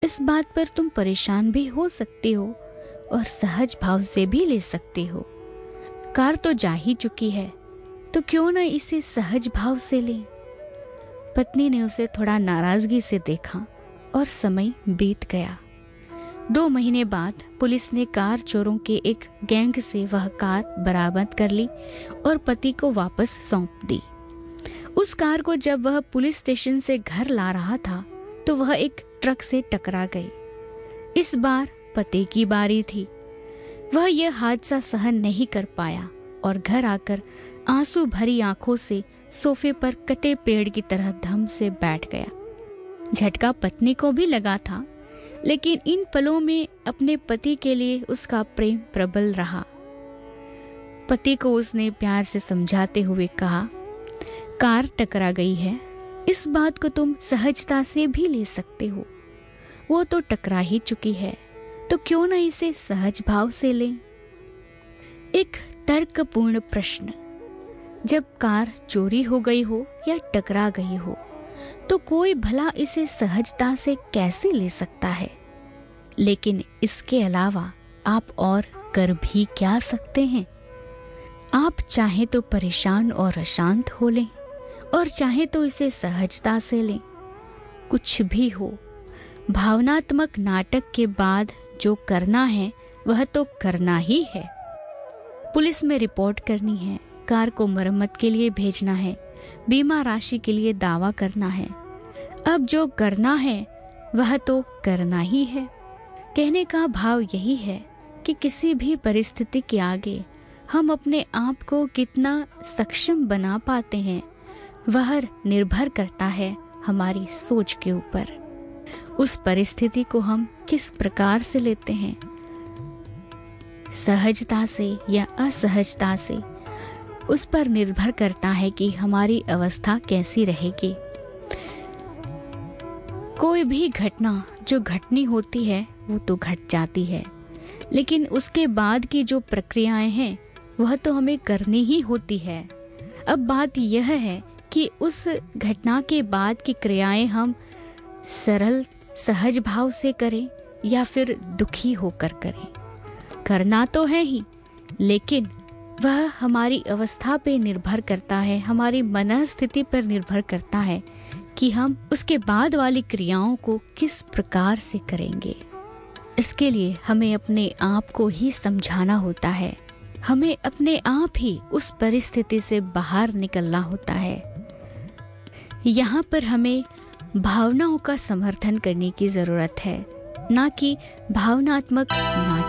इस बात पर तुम परेशान भी हो सकते हो और सहज भाव से भी ले सकते हो। कार तो जा ही चुकी है, तो क्यों न इसे सहज भाव से लें। पत्नी ने उसे थोड़ा नाराजगी से देखा और समय बीत गया। 2 महीने बाद पुलिस ने कार चोरों के एक गैंग से वह कार बरामद कर ली और पति को वापस सौंप दी। उस कार को जब वह पुलिस स्टेशन से घर ला रहा था तो वह एक ट्रक से टकरा गई। इस बार पति की बारी थी। वह यह हादसा सहन नहीं कर पाया और घर आकर आंसू भरी आंखों से सोफे पर कटे पेड़ की तरह धम से बैठ गया। झटका पत्नी को भी लगा था, लेकिन इन पलों में अपने पति के लिए उसका प्रेम प्रबल रहा। पति को उसने प्यार से समझाते हुए कहा, कार टकरा गई है, इस बात को तुम सहजता से भी ले सकते हो। वो तो टकरा ही चुकी है, तो क्यों न इसे सहज भाव से लें। एक तर्कपूर्ण प्रश्न, जब कार चोरी हो गई हो या टकरा गई हो तो कोई भला इसे सहजता से कैसे ले सकता है। लेकिन इसके अलावा आप और कर भी क्या सकते हैं। आप चाहे तो परेशान और अशांत हो लें और चाहे तो इसे सहजता से लें। कुछ भी हो, भावनात्मक नाटक के बाद जो करना है वह तो करना ही है। पुलिस में रिपोर्ट करनी है, कार को मरम्मत के लिए भेजना है, बीमा राशि के लिए दावा करना है। अब जो करना है वह तो करना ही है। कहने का भाव यही है कि किसी भी परिस्थिति के आगे हम अपने आप को कितना सक्षम बना पाते हैं वह निर्भर करता है हमारी सोच के ऊपर। उस परिस्थिति को हम किस प्रकार से लेते हैं, सहजता से या असहजता से, उस पर निर्भर करता है कि हमारी अवस्था कैसी रहेगी। कोई भी घटना जो घटनी होती है वो तो घट जाती है, लेकिन उसके बाद की जो प्रक्रियाएं हैं वह तो हमें करनी ही होती है। अब बात यह है कि उस घटना के बाद की क्रियाएं हम सरल सहज भाव से करें या फिर दुखी होकर करें। करना तो है ही, लेकिन वह हमारी अवस्था पे निर्भर करता है, हमारी मनस्थिति पर निर्भर करता है कि हम उसके बाद वाली क्रियाओं को किस प्रकार से करेंगे। इसके लिए हमें अपने आप को ही समझाना होता है, हमें अपने आप ही उस परिस्थिति से बाहर निकलना होता है। यहाँ पर हमें भावनाओं का समर्थन करने की जरूरत है, ना कि भावनात्मक नाटक।